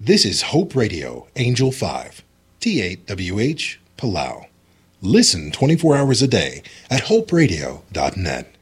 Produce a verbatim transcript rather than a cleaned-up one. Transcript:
This is Hope Radio, Angel five, T eight W H, Palau. Listen twenty-four hours a day at hope radio dot net.